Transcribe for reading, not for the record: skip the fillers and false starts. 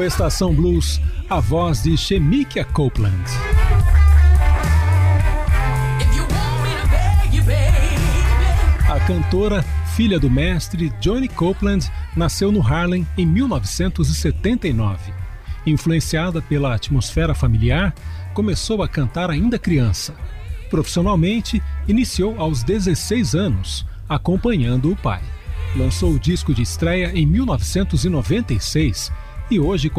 Estação Blues, a voz de Shemekia Copeland. A cantora, filha do mestre Johnny Copeland, nasceu no Harlem em 1979. Influenciada pela atmosfera familiar, começou a cantar ainda criança. Profissionalmente, iniciou aos 16 anos, acompanhando o pai. Lançou o disco de estreia em 1996 e hoje